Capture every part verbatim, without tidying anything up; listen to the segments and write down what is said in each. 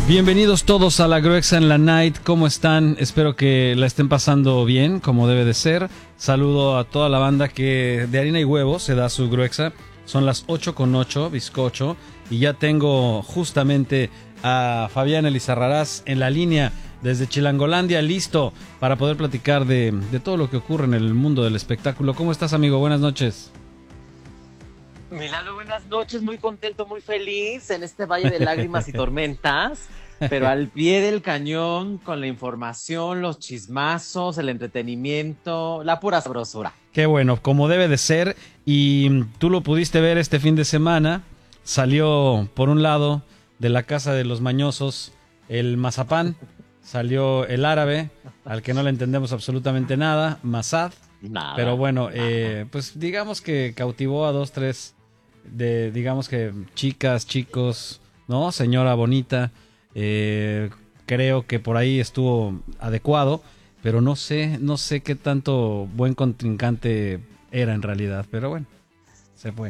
Bienvenidos todos a la Gruexa en la Night. ¿Cómo están? Espero que la estén pasando bien, como debe de ser. Saludo a toda la banda que de harina y huevo se da su Gruexa. Son las ocho con ocho, bizcocho. Y ya tengo justamente a Fabián Elizarrarás en la línea desde Chilangolandia, listo para poder platicar de, de todo lo que ocurre en el mundo del espectáculo. ¿Cómo estás, amigo? Buenas noches. Milalo, buenas noches, muy contento, muy feliz en este valle de lágrimas y tormentas, pero al pie del cañón con la información, los chismazos, el entretenimiento, la pura sabrosura. Qué bueno, como debe de ser, y tú lo pudiste ver este fin de semana, salió por un lado de la casa de los mañosos el mazapán, salió el árabe, al que no le entendemos absolutamente nada, Mazad. Nada, pero bueno, eh, pues digamos que cautivó a dos, tres, de digamos que chicas, chicos, ¿no? Señora bonita, eh, creo que por ahí estuvo adecuado, pero no sé, no sé qué tanto buen contrincante era en realidad, pero bueno, se fue.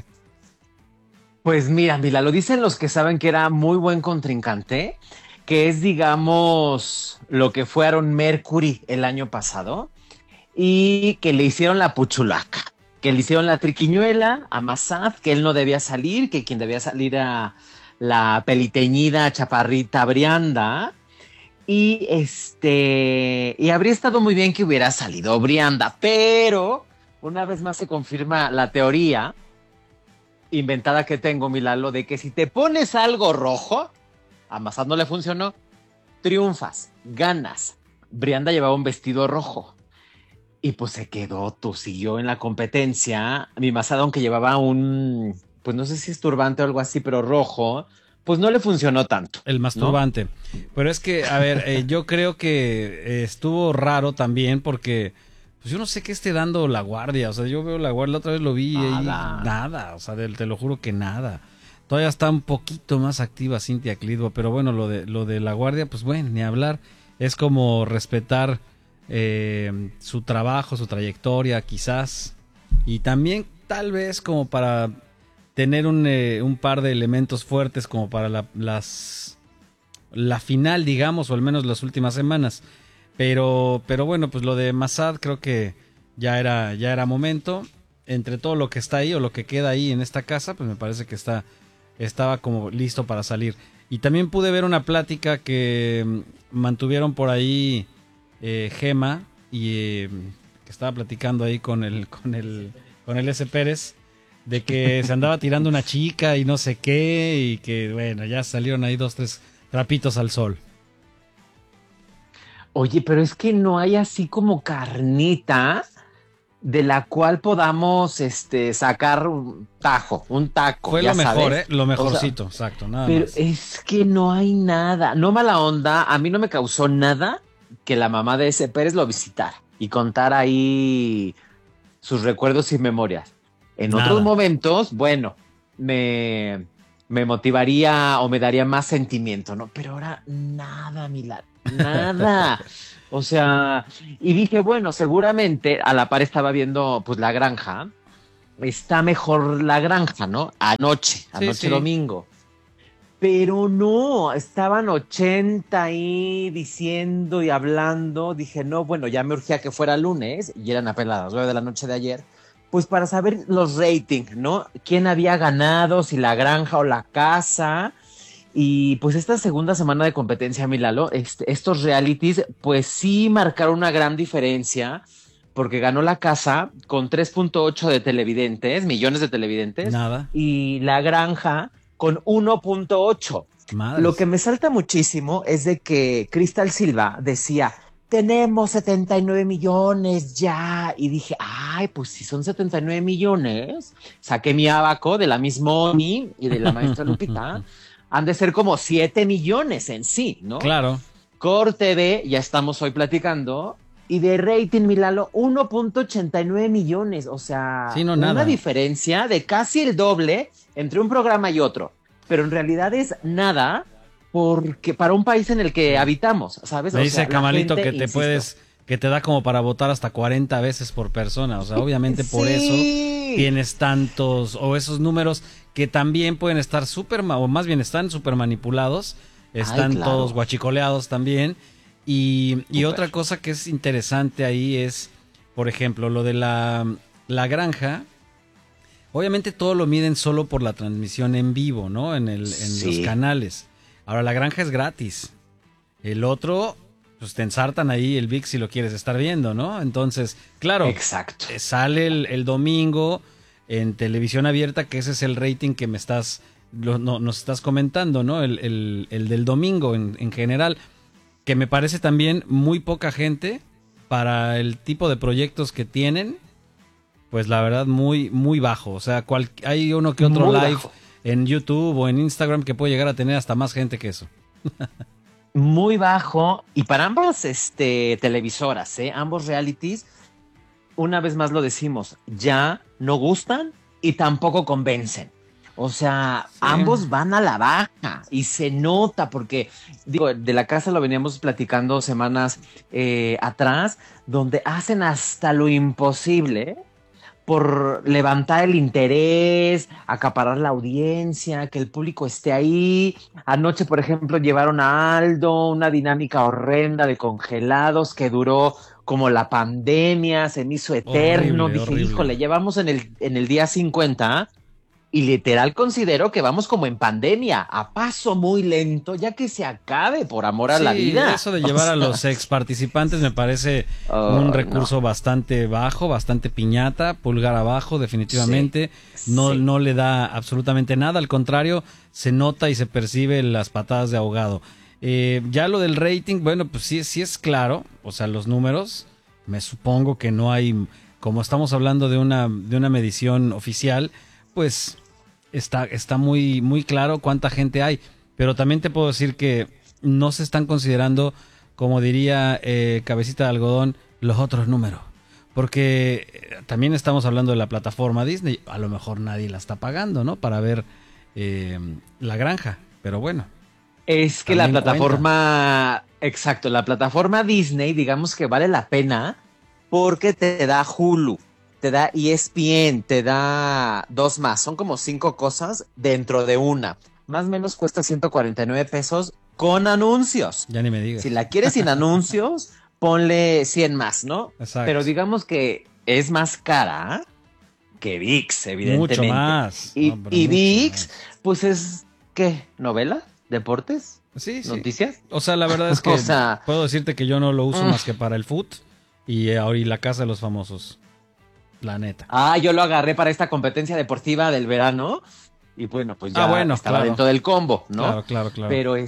Pues mira, mira, lo dicen los que saben que era muy buen contrincante, que es, digamos, lo que fue Aaron Mercury el año pasado, y que le hicieron la puchulaca, que le hicieron la triquiñuela a Mazad, que él no debía salir, que quien debía salir era la peliteñida chaparrita Brianda, y este, y habría estado muy bien que hubiera salido Brianda, pero una vez más se confirma la teoría inventada que tengo, Milalo, de que si te pones algo rojo, a Mazad no le funcionó, triunfas, ganas. Brianda llevaba un vestido rojo. Y pues se quedó, tú siguió en la competencia. Mi Mazad, aunque llevaba un, pues no sé si es turbante o algo así, pero rojo, pues no le funcionó tanto. El masturbante. ¿No? Pero es que, a ver, eh, yo creo que eh, estuvo raro también porque, pues yo no sé qué esté dando La Guardia. O sea, yo veo La Guardia, la otra vez lo vi nada. y nada. O sea, te lo juro que nada. Todavía está un poquito más activa Cintia Clitbo, pero bueno, lo de, lo de La Guardia, pues bueno, ni hablar. Es como respetar Eh, su trabajo, su trayectoria quizás, y también tal vez como para tener un, eh, un par de elementos fuertes como para la, las la final, digamos, o al menos las últimas semanas, pero pero bueno, pues lo de Mazad creo que ya era ya era momento. Entre todo lo que está ahí o lo que queda ahí en esta casa, pues me parece que está estaba como listo para salir. Y también pude ver una plática que mantuvieron por ahí Eh, Gema y eh, que estaba platicando ahí con el con el con el S. Pérez de que se andaba tirando una chica y no sé qué, y que bueno, ya salieron ahí dos tres trapitos al sol. Oye, pero es que no hay así como carnita de la cual podamos este sacar un tajo, un taco. Fue ya lo mejor, sabes. eh, lo mejorcito, o sea, exacto, nada pero más. es que no hay nada, no mala onda, a mí no me causó nada que la mamá de ese Pérez lo visitara y contara ahí sus recuerdos y memorias. En Nada. Otros momentos, bueno, me, me motivaría o me daría más sentimiento, ¿no? Pero ahora nada, Milán, nada. O sea, y dije, bueno, seguramente a la par estaba viendo pues La Granja. Está mejor La Granja, ¿no? Anoche, anoche Sí, sí. domingo. Pero no, estaban ochenta ahí diciendo y hablando. Dije, no, bueno, ya me urgía que fuera lunes y eran apenas las nueve de la noche de ayer. Pues para saber los ratings, ¿no? ¿Quién había ganado? Si La Granja o La Casa. Y pues esta segunda semana de competencia, Milalo, este, estos realities, pues sí marcaron una gran diferencia. Porque ganó La Casa con tres punto ocho de televidentes, millones de televidentes. Nada. Y La Granja con uno punto ocho. Madres. Lo que me salta muchísimo es de que Cristal Silva decía, tenemos setenta y nueve millones ya. Y dije, ay, pues si son setenta y nueve millones, saqué mi abaco de la misma Oni y de la maestra Lupita, han de ser como siete millones en sí, ¿no? Claro. Corte B, ya estamos hoy platicando. Y de rating, Milalo, uno punto ochenta y nueve millones. O sea, sí, no, una nada. diferencia de casi el doble entre un programa y otro. Pero en realidad es nada porque para un país en el que habitamos, ¿sabes? Me o dice sea, Camalito gente, que te insisto, puedes, que te da como para votar hasta cuarenta veces por persona. O sea, obviamente por sí. eso tienes tantos, o esos números que también pueden estar súper, o más bien están súper manipulados. están Ay, claro. todos guachicoleados también. Y, y Súper. otra cosa que es interesante ahí es, por ejemplo, lo de la, la granja. Obviamente todo lo miden solo por la transmisión en vivo, ¿no? En, el, en Sí. los canales. Ahora, la granja es gratis. El otro, pues te ensartan ahí el V I X si lo quieres estar viendo, ¿no? Entonces, claro, Exacto. eh, sale el, el domingo en televisión abierta, que ese es el rating que me estás, lo- no, nos estás comentando, ¿no? El, el- el del domingo en, en general, que me parece también muy poca gente para el tipo de proyectos que tienen, pues la verdad muy, muy bajo. O sea, cual- hay uno que otro Muy live bajo. en YouTube o en Instagram que puede llegar a tener hasta más gente que eso. Muy bajo. Y para ambas este, televisoras, ¿eh? Ambos realities, una vez más lo decimos, ya no gustan y tampoco convencen. O sea, Sí. ambos van a la baja y se nota porque, digo, de la casa lo veníamos platicando semanas eh, atrás, donde hacen hasta lo imposible por levantar el interés, acaparar la audiencia, que el público esté ahí. Anoche, por ejemplo, llevaron a Aldo una dinámica horrenda de congelados que duró como la pandemia, se me hizo eterno. Horrible, Dije, horrible. híjole, llevamos en el, en el día cincuenta y literal considero que vamos como en pandemia, a paso muy lento, ya que se acabe por amor a Sí, la vida. eso de O llevar a sea, los ex participantes me parece oh, un no. recurso bastante bajo, bastante piñata, pulgar abajo, definitivamente. Sí, no, sí. no le da absolutamente nada, al contrario, se nota y se percibe las patadas de ahogado. Eh, ya lo del rating, bueno, pues sí, sí es claro, o sea, los números, me supongo que no hay, como estamos hablando de una, de una medición oficial, pues está, está muy, muy claro cuánta gente hay. Pero también te puedo decir que no se están considerando, como diría eh, Cabecita de Algodón, los otros números. Porque eh, también estamos hablando de la plataforma Disney. A lo mejor nadie la está pagando, ¿no? Para ver eh, La Granja. Pero bueno. Es que la También plataforma, exacto, la plataforma Disney, digamos que vale la pena porque te da Hulu, te da E S P N, te da dos más, son como cinco cosas dentro de una. Más o menos cuesta ciento cuarenta y nueve pesos con anuncios. Ya ni me digas. Si la quieres sin anuncios, ponle cien más, ¿no? Exacto. Pero digamos que es más cara que V I X, evidentemente. Mucho más. Y, No, pero y mucho V I X, más. pues es, ¿qué? ¿Novela? ¿Deportes? Sí, sí. ¿Noticias? O sea, la verdad es que O sea, puedo decirte que yo no lo uso mm. más que para el foot y eh, ahora y la casa de los famosos. La neta. Ah, yo lo agarré para esta competencia deportiva del verano. Y bueno, pues ya Ah, bueno, estaba claro. dentro del combo, ¿no? Claro, claro, claro. Pero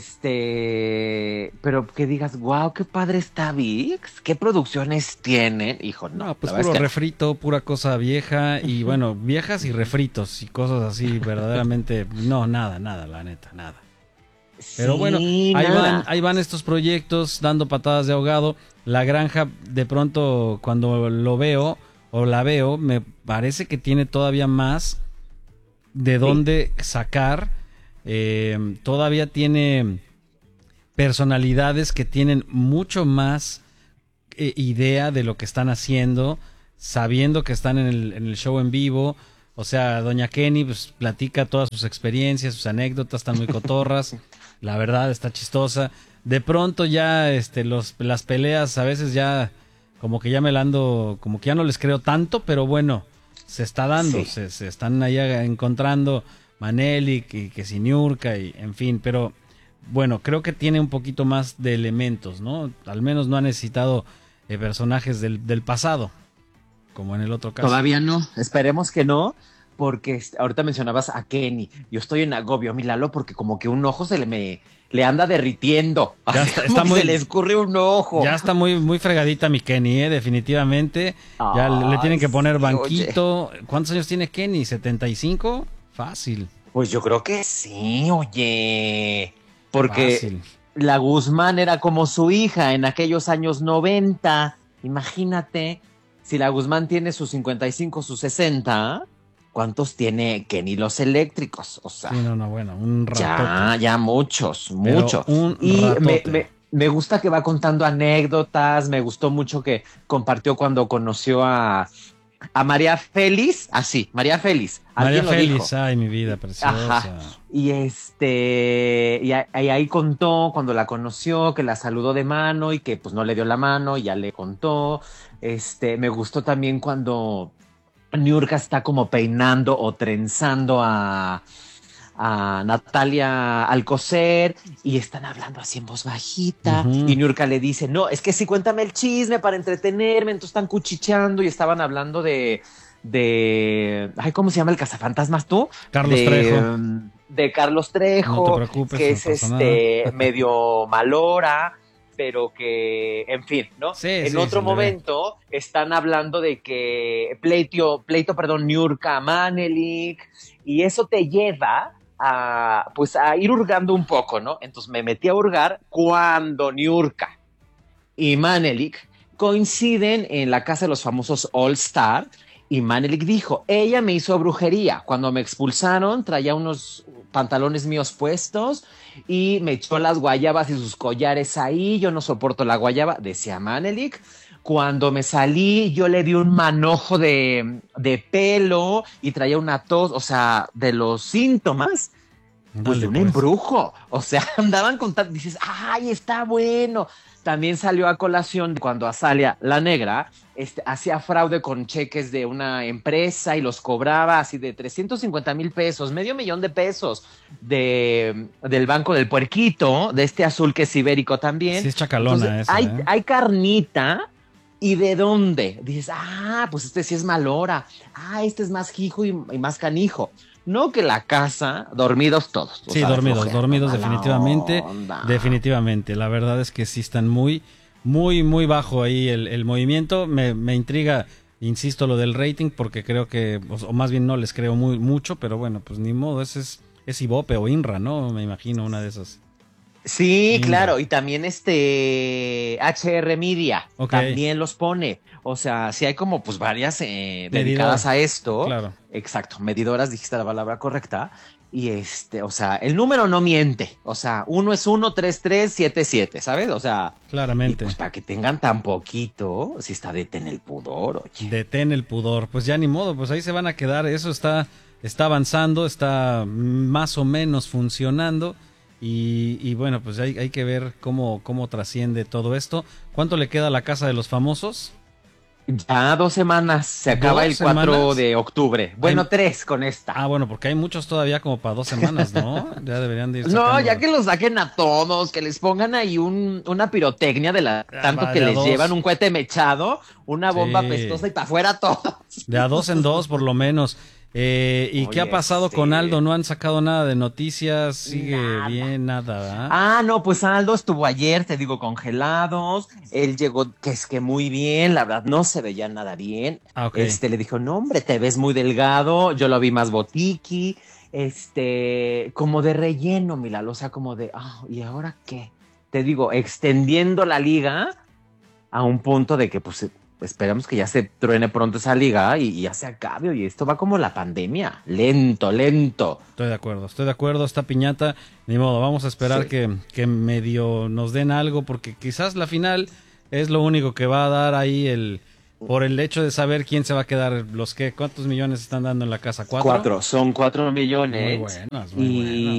este, pero que digas, wow, qué padre está V I X, qué producciones tienen, hijo, no. No, pues la verdad puro es que no. refrito, pura cosa vieja y bueno, viejas y refritos y cosas así, verdaderamente, no, nada, nada, la neta, nada. Pero Sí, bueno, ahí nada. van, ahí van estos proyectos dando patadas de ahogado. La Granja, de pronto, cuando lo veo o la veo, me parece que tiene todavía más de dónde sacar. Eh, todavía tiene personalidades que tienen mucho más eh, idea de lo que están haciendo, sabiendo que están en el, en el show en vivo. O sea, doña Kenny pues, platica todas sus experiencias, sus anécdotas, están muy cotorras. La verdad, está chistosa. De pronto ya este, los, las peleas a veces ya como que ya me la ando, como que ya no les creo tanto, pero bueno, se está dando, Sí. se, se están ahí encontrando Maneli, que, que Siniurka, y en fin, pero bueno, creo que tiene un poquito más de elementos, ¿no? Al menos no ha necesitado eh, personajes del, del pasado, como en el otro caso. Todavía no, esperemos que no, porque este, ahorita mencionabas a Kenny. Yo estoy en agobio, Milalo, porque como que un ojo se le me le anda derritiendo. Ya Así está- como está que muy- se le escurre un ojo. Ya está muy, muy fregadita mi Kenny, ¿eh? Definitivamente. Ya le, le tienen que poner Ay, sí, banquito. ¿Cuántos años tiene Kenny? ¿setenta y cinco? Fácil. Pues yo creo que sí, oye. Porque Fácil. la Guzmán era como su hija en aquellos años noventa. Imagínate, si la Guzmán tiene sus cincuenta y cinco, sus sesenta, ¿cuántos tiene Kenny los eléctricos? O sea, Sí, no, no, bueno, un ratote. ya, ya muchos, Pero muchos. un Y me, ratote. me, me gusta que va contando anécdotas, me gustó mucho que compartió cuando conoció a a María Félix, así, María Félix. María Félix, dijo. Ay, mi vida preciosa. Ajá. Y este, y, a- y ahí contó cuando la conoció, que la saludó de mano y que pues no le dio la mano, y ya le contó. Este, me gustó también cuando Niurka está como peinando o trenzando a, a Natalia Alcocer y están hablando así en voz bajita Ujú. y Niurka le dice, no, es que sí, cuéntame el chisme para entretenerme, entonces están cuchicheando y estaban hablando de, de, ay, ¿cómo se llama el cazafantasmas tú? Carlos De, Trejo. um, de Carlos No te Trejo, preocupes, que no es pasa nada. este medio malora, pero que, en fin, ¿no? Sí, En sí, otro se le ve. momento están hablando de que pleito, pleito, perdón, Niurka Manelik, y eso te lleva a, pues, a ir hurgando un poco, ¿no? Entonces me metí a hurgar cuando Niurka y Manelik coinciden en la casa de los famosos All Star. Y Manelik dijo, ella me hizo brujería. Cuando me expulsaron, traía unos pantalones míos puestos y me echó las guayabas y sus collares ahí. Yo no soporto la guayaba, decía Manelik. Cuando me salí, yo le di un manojo de, de pelo y traía una tos, o sea, de los síntomas pues de Dale, un pues. embrujo. O sea, andaban contando, dices, ay, está bueno. También salió a colación cuando Azalia, la negra, este, hacía fraude con cheques de una empresa y los cobraba así de trescientos cincuenta mil pesos, medio millón de pesos de, del Banco del Puerquito, de este azul que es ibérico Sí también. es chacalona Entonces, esa, hay, ¿eh? hay carnita. ¿Y de dónde? Dices, ah, pues este sí es malora. Ah, este es más hijo y, y más canijo. No que la casa, dormidos todos. O Sí, sea, de dormidos, flojera, no dormidos mala definitivamente, onda. definitivamente. La verdad es que sí están muy, muy, muy bajo ahí el, el movimiento. Me, me intriga, insisto, lo del rating porque creo que, o, o más bien no les creo muy mucho, pero bueno, pues ni modo, ese es, es Ibope o Inra, ¿no? Me imagino una de esas. Sí, Inra. claro, y también este H R Media Ok, también los pone. O sea, sí hay como pues varias eh, dedicadas medidor, a esto. claro. Exacto, medidoras, dijiste la palabra correcta. Y este, o sea, el número no miente. O sea, uno es uno, tres, tres, siete, siete, ¿sabes? O sea, y Claramente. pues para que tengan tan poquito, si está de ten el pudor, oye. Detén el pudor. Pues ya ni modo, pues ahí se van a quedar. Eso está, está avanzando, está más o menos funcionando. Y, y bueno, pues hay, hay que ver cómo, cómo trasciende todo esto. ¿Cuánto le queda a la Casa de los Famosos? Ya dos semanas, se acaba ¿Dos el cuatro semanas? de octubre. Bueno, Hay- tres con esta. Ah, bueno, porque hay muchos todavía como para dos semanas, ¿no? Ya deberían de ir No, sacando. ya que los saquen a todos, que les pongan ahí un, una pirotecnia de la Ah, tanto va, que de a les llevan dos. un cohete mechado, una bomba Sí. pestosa y para afuera todos. De a dos en dos, por lo menos. Eh, ¿Y qué ha Oye, pasado con sí. Aldo? ¿No han sacado nada de noticias? ¿Sigue Nada. bien? Nada, ¿verdad? Ah, no, pues Aldo estuvo ayer, te digo, congelados. Él llegó, que es que muy bien, la verdad, no se veía nada bien. Ah, ok. Este, le dijo, no, hombre, te ves muy delgado. Yo lo vi más botiqui, este, como de relleno, Milalo, o sea, como de, ah, ¿y ahora qué? Te digo, extendiendo la liga a un punto de que, pues, esperamos que ya se truene pronto esa liga y, y ya se acabe. Y esto va como la pandemia, lento, lento. Estoy de acuerdo, estoy de acuerdo, esta piñata, ni modo, vamos a esperar Sí. que, que medio nos den algo, porque quizás la final es lo único que va a dar ahí el, por el hecho de saber quién se va a quedar, los que, cuántos millones están dando en la casa, ¿cuatro? Cuatro, son cuatro millones. Muy buenas, muy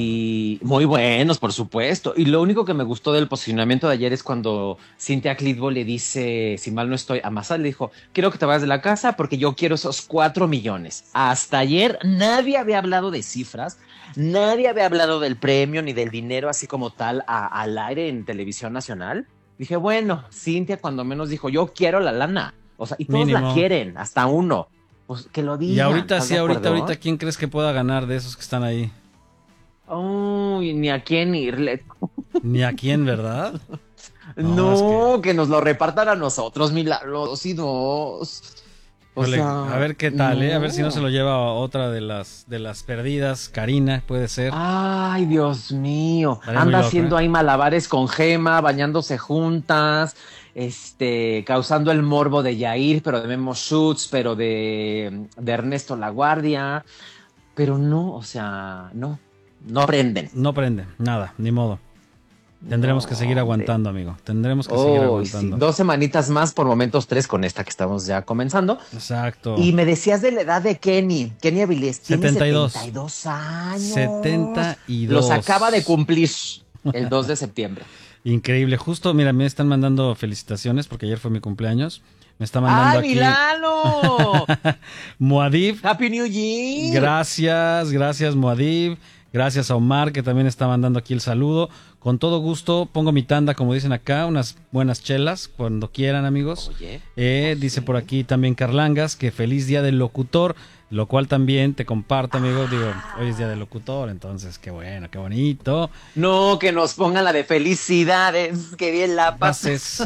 y muy buenos, por supuesto. Y lo único que me gustó del posicionamiento de ayer es cuando Cynthia Clitbo le dice, si mal no estoy, a Massad le dijo, quiero que te vayas de la casa porque yo quiero esos cuatro millones. Hasta ayer nadie había hablado de cifras, nadie había hablado del premio ni del dinero así como tal a, al aire en televisión nacional. Dije, bueno, Cynthia cuando menos dijo, yo quiero la lana. O sea, y todos Mínimo. la quieren, hasta uno. Pues que lo digan. Y ahorita ¿estás sí, de ahorita, acuerdo? ahorita, ¿quién crees que pueda ganar de esos que están ahí? Uy, ni a quién irle. Ni a quién, ¿verdad? No, es que... nos lo repartan a nosotros, milagros y dos. O Híjole, sea, a ver qué tal, ¿eh? A ver si no no. se lo lleva otra de las, de las perdidas, Karina, puede ser. Ay, Dios mío. Estaría muy Anda loco, haciendo ¿eh? ahí malabares con Gema, bañándose juntas, este, causando el morbo de Yair, pero de Memo Schutz, pero de, de Ernesto La Guardia. Pero no, o sea, no, no aprenden. No prende, nada, ni modo. Tendremos no, que seguir aguantando, amigo. Tendremos que oh, seguir aguantando. Sí. Dos semanitas más, por momentos tres, con esta que estamos ya comenzando. Exacto. Y me decías de la edad de Kenny. Kenny Avilés tiene setenta y dos. setenta y dos años. setenta y dos. Los acaba de cumplir el dos de septiembre. Increíble. Justo, mira, me están mandando felicitaciones porque ayer fue mi cumpleaños. Me está mandando ¡Ah, aquí. Milano! Muadib. Happy New Year. Gracias, gracias, Muadib. Gracias a Omar, que también está mandando aquí el saludo. Con todo gusto, pongo mi tanda, como dicen acá, unas buenas chelas, cuando quieran, amigos. Oye, eh, oh, dice sí. por aquí también Carlangas, que feliz día del locutor, lo cual también te comparto, amigo. Digo, hoy es día del locutor, entonces qué bueno, qué bonito. No, que nos pongan la de felicidades, que bien la pases.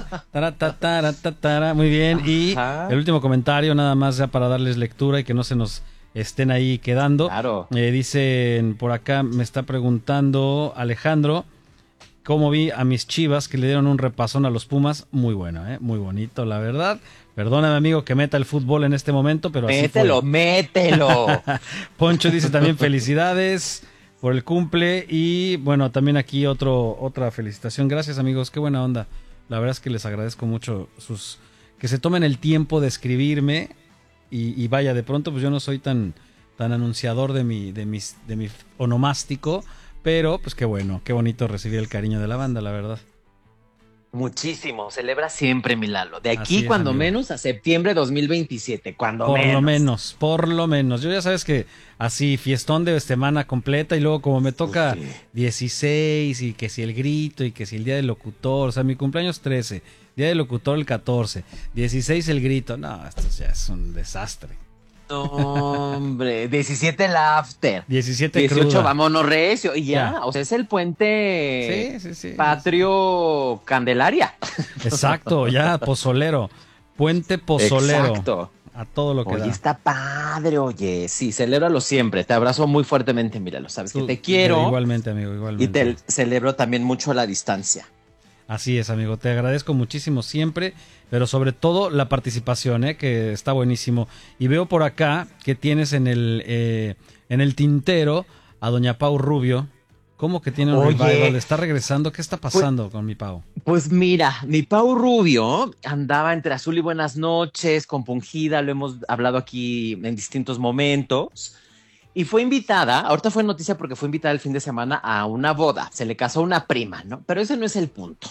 Muy bien, y Ajá. el último comentario, nada más ya para darles lectura y que no se nos estén ahí quedando. Claro. Eh, dicen por acá, me está preguntando Alejandro, cómo vi a mis Chivas que le dieron un repasón a los Pumas. Muy bueno, ¿eh? Muy bonito, la verdad. Perdóname, amigo, que meta el fútbol en este momento, pero así mételo, fue. mételo. Poncho dice también felicidades por el cumple y bueno, también aquí otro otra felicitación. Gracias, amigos, qué buena onda. La verdad es que les agradezco mucho sus que se tomen el tiempo de escribirme. Y, y vaya, de pronto pues yo no soy tan, tan anunciador de mi, de mis, de mi onomástico, pero pues qué bueno, qué bonito recibir el cariño de la banda, la verdad. Muchísimo, celebra siempre, mi Lalo. De aquí, es, cuando amigo. menos, a septiembre dos mil veintisiete, cuando por menos. Por lo menos, por lo menos. Yo ya sabes que así, fiestón de semana completa y luego como me toca okay. dieciséis y que si el grito y que si el día del locutor, o sea, mi cumpleaños trece, día del locutor el catorce, dieciséis el grito, no, esto ya es un desastre. No, hombre, diecisiete el after. diecisiete dieciocho cruda. Vámonos recio. Y ya, ya, o sea, es el puente sí, sí, sí, patrio sí. Candelaria. Exacto, ya, pozolero. Puente pozolero. Exacto. A todo lo que oye, da. está padre, oye. Sí, celébralo siempre. Te abrazo muy fuertemente, míralo. Sabes Tú, que te quiero. Igualmente, amigo, igualmente. Y te celebro también mucho a la distancia. Así es, amigo, te agradezco muchísimo siempre, pero sobre todo la participación, ¿eh? Que está buenísimo. Y veo por acá que tienes en el eh, en el tintero a doña Pau Rubio. ¿Cómo que tiene un Oye, revival? ¿Está regresando? ¿Qué está pasando pues, con mi Pau? Pues mira, mi Pau Rubio andaba entre Azul y Buenas noches, compungida, lo hemos hablado aquí en distintos momentos. Y fue invitada, ahorita fue noticia porque fue invitada el fin de semana a una boda. Se le casó una prima, ¿no? Pero ese no es el punto.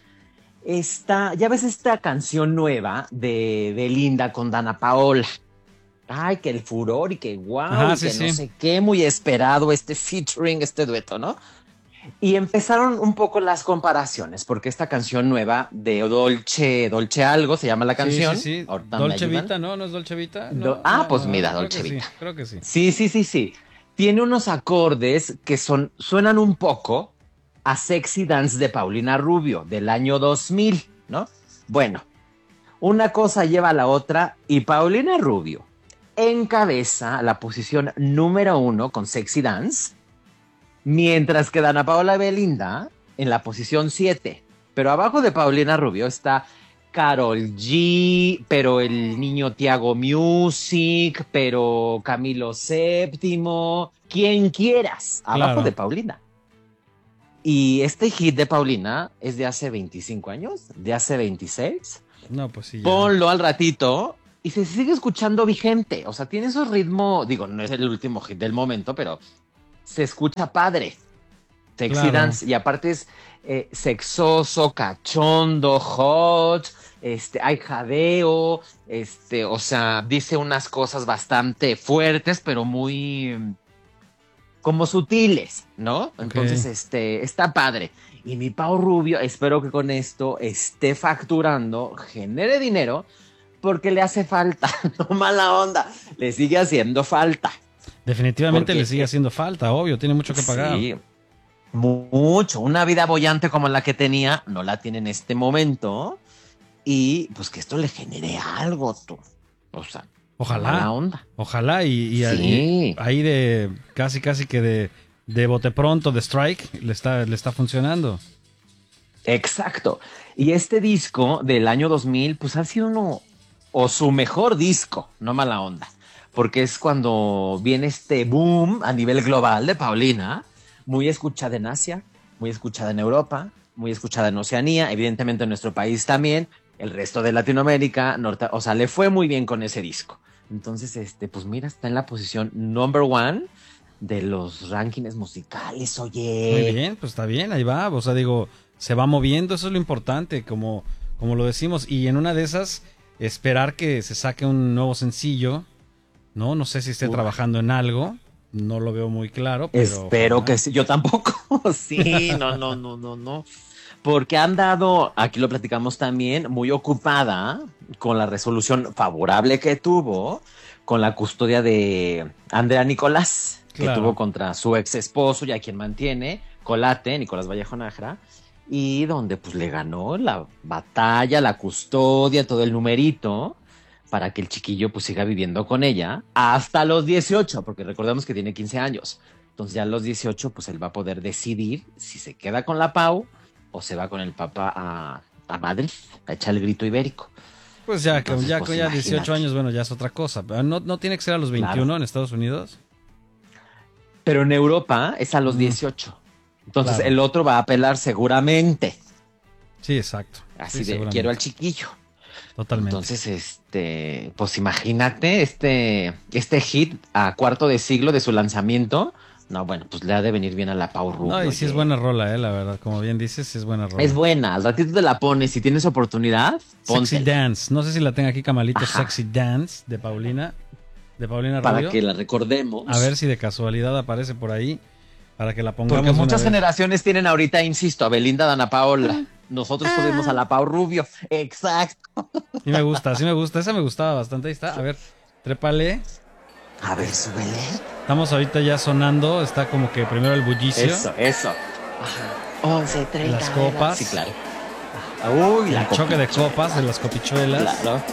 Esta, ya ves esta canción nueva de Belinda con Dana Paola. Ay, que el furor y que guau, Ajá, y sí, que sí. no sé qué, muy esperado este featuring, este dueto, ¿no? Y empezaron un poco las comparaciones, porque esta canción nueva de Dolce, Dolce algo, se llama la canción. Sí, sí, sí. Ahorita Dolce Vita, ¿no? ¿No es Dolce Vita? No, Do- ah, no, pues no, mira, creo Dolce que Vita. Sí, creo que sí. Sí, sí, sí, sí. Tiene unos acordes que son, suenan un poco a Sexy Dance de Paulina Rubio, del año dos mil, ¿no? Bueno, una cosa lleva a la otra y Paulina Rubio encabeza la posición número uno con Sexy Dance, mientras que Dana Paola y Belinda en la posición siete. Pero abajo de Paulina Rubio está Karol G, pero el niño Tiago Music, pero Camilo Séptimo, quien quieras, abajo Claro. de Paulina. Y este hit de Paulina es de hace veinticinco años, de hace veintiséis. No, pues sí. Ya. Ponlo al ratito y se sigue escuchando vigente. O sea, tiene esos ritmos, digo, no es el último hit del momento, pero se escucha padre. Sexy Claro. Dance, y aparte es eh, sexoso, cachondo, hot, este, hay jadeo, este, o sea, dice unas cosas bastante fuertes, pero muy mm, como sutiles, ¿no? Entonces, Ok. este, está padre. Y mi Pau Rubio, espero que con esto esté facturando, genere dinero, porque le hace falta, no mala onda, le sigue haciendo falta. Definitivamente Porque, le sigue eh, haciendo falta, obvio, tiene mucho que pagar. Sí, mucho. Una vida bollante como la que tenía, no la tiene en este momento. Y pues que esto le genere algo, tú. O sea, Ojalá. mala onda. Ojalá y, y Sí. ahí, ahí de casi casi que de, de bote pronto, de strike, le está, le está funcionando. Exacto. Y este disco del año dos mil, pues ha sido uno, o su mejor disco, no mala onda. Porque es cuando viene este boom a nivel global de Paulina, muy escuchada en Asia, muy escuchada en Europa, muy escuchada en Oceanía, evidentemente en nuestro país también, el resto de Latinoamérica, norte, o sea, le fue muy bien con ese disco. Entonces, este, pues mira, está en la posición number one de los rankings musicales, oye. Muy bien, pues está bien, ahí va. O sea, digo, se va moviendo, eso es lo importante, como, como lo decimos. Y en una de esas, esperar que se saque un nuevo sencillo, ¿no? No sé si esté Uf. trabajando en algo, no lo veo muy claro. Pero espero ojalá. que sí, yo tampoco. Sí, no, no, no, no, no. Porque han dado, aquí lo platicamos también, muy ocupada con la resolución favorable que tuvo con la custodia de Andrea Nicolás, que claro. tuvo contra su ex esposo y a quien mantiene, Colate, Nicolás Vallejo Nájera, y donde pues le ganó la batalla, la custodia, todo el numerito, para que el chiquillo pues siga viviendo con ella hasta los dieciocho, porque recordemos que tiene quince años. Entonces ya a los dieciocho pues él va a poder decidir si se queda con la Pau o se va con el papá a, a Madrid a echar el grito ibérico. Pues ya, Entonces, ya, pues, ya dieciocho años, bueno, ya es otra cosa. ¿No, no tiene que ser a los veintiuno claro. en Estados Unidos? Pero en Europa es a los mm. dieciocho. Entonces claro. el otro va a apelar seguramente. Sí, exacto. Así sí, de, quiero al chiquillo. Totalmente. Entonces, este, pues imagínate este, este hit a cuarto de siglo de su lanzamiento. No, bueno, pues le ha de venir bien a la Pau Rubio. No, y sí es buena rola, eh, la verdad. Como bien dices, sí es buena rola. Es buena, al ratito te la pones. Si tienes oportunidad, ponte. Sexy Dance. No sé si la tenga aquí, Camalito. Ajá. Sexy Dance de Paulina. De Paulina Rubio. Para que la recordemos. A ver si de casualidad aparece por ahí. Para que la pongamos. Porque muchas generaciones tienen ahorita, insisto, a Belinda, Dana Paola. Nosotros ah. tuvimos a la Pau Rubio. Exacto. Sí me gusta, sí me gusta. Esa me gustaba bastante. Ahí está. A ver, trépale. A ver, súbele. Estamos ahorita ya sonando. Está como que primero el bullicio. Eso, eso. Ajá. once, treinta. Las copas. Sí, claro. Uy, el choque de copas, de las copichuelas. Claro.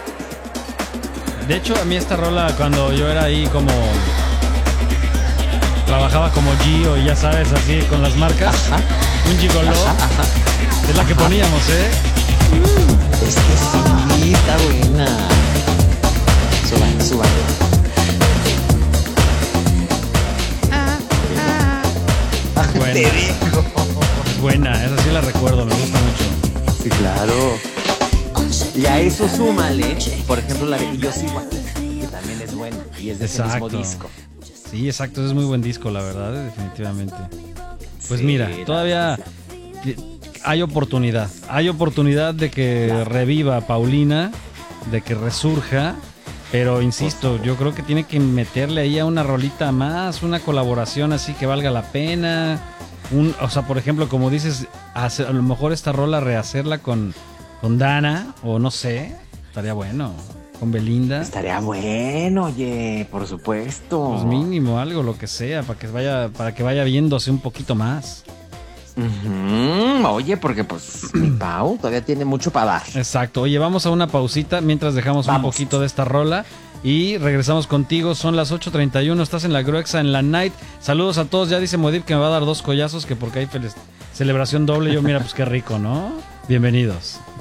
De hecho, a mí esta rola, cuando yo era ahí como... Trabajaba como Gio y ya sabes, así con las marcas. Ajá. Un gigoló. Ajá, ajá. Es la que ajá. poníamos, ¿eh? Mm, es que sí, está buena. Suban, suban. Buena. Te digo. Buena, esa sí la recuerdo, me gusta mucho. Sí, claro. Y a eso súmale, por ejemplo, la de Yo Sigo Aquí, que también es buena y es de ese mismo disco. Sí, exacto, es muy buen disco, la verdad, definitivamente. Pues sí, mira, todavía hay oportunidad. Hay oportunidad de que claro. reviva Paulina, de que resurja. Pero insisto, yo creo que tiene que meterle ahí a una rolita más, una colaboración así que valga la pena. Un, o sea, por ejemplo, como dices, hacer, a lo mejor esta rola rehacerla con, con Dana, o no sé, estaría bueno. Con Belinda. Estaría bueno, oye, por supuesto. Pues mínimo, algo, lo que sea, para que vaya, para que vaya viéndose un poquito más. Uh-huh. Oye, porque pues mi Pau todavía tiene mucho para dar. Exacto. Oye, vamos a una pausita mientras dejamos vamos. un poquito de esta rola y regresamos contigo. Son las ocho treinta y uno, estás en la Gruexa, en la Night. Saludos a todos. Ya dice Modip que me va a dar dos collazos, que porque hay celebración doble. Yo, mira, pues qué rico, ¿no? Bienvenidos.